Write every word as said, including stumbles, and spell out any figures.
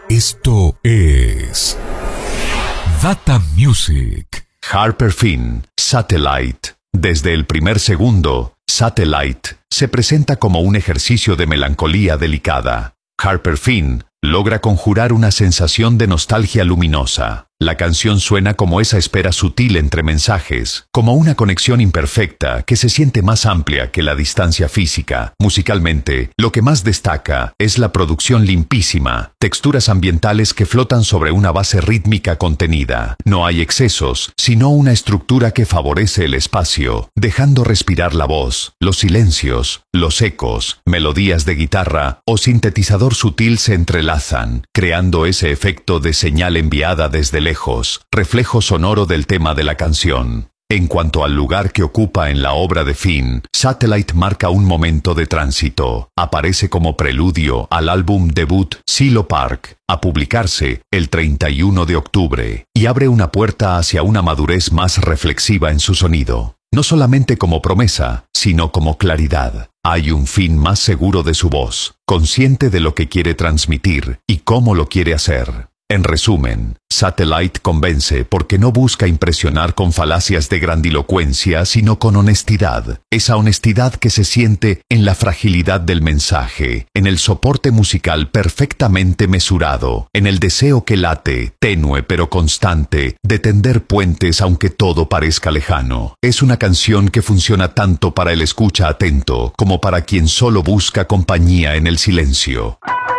Esto es Data Music. Harper Finn, Satellite. Desde el primer segundo, Satellite se presenta como un ejercicio de melancolía delicada. Harper Finn logra conjurar una sensación de nostalgia luminosa. La canción suena como esa espera sutil entre mensajes, como una conexión imperfecta que se siente más amplia que la distancia física. Musicalmente, lo que más destaca es la producción limpísima, texturas ambientales que flotan sobre una base rítmica contenida. No hay excesos, sino una estructura que favorece el espacio, dejando respirar la voz, los silencios, los ecos, melodías de guitarra o sintetizador sutil se entrelazan, creando ese efecto de señal enviada desde lejos, reflejo sonoro del tema de la canción. En cuanto al lugar que ocupa en la obra de Finn, Satellite marca un momento de tránsito. Aparece como preludio al álbum debut Silo Park, a publicarse el treinta y uno de octubre, y abre una puerta hacia una madurez más reflexiva en su sonido. No solamente como promesa, sino como claridad. Hay un Finn más seguro de su voz, consciente de lo que quiere transmitir y cómo lo quiere hacer. En resumen, Satellite convence porque no busca impresionar con falacias de grandilocuencia, sino con honestidad. Esa honestidad que se siente en la fragilidad del mensaje, en el soporte musical perfectamente mesurado, en el deseo que late, tenue pero constante, de tender puentes aunque todo parezca lejano. Es una canción que funciona tanto para el escucha atento como para quien solo busca compañía en el silencio.